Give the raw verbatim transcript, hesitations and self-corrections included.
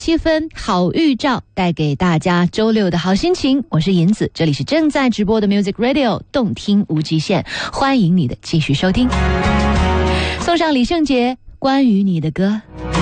七分好预兆，带给大家周六的好心情。我是银子，这里是正在直播的 Music Radio 动听无极限，欢迎你的继续收听。送上李圣杰关于你的歌。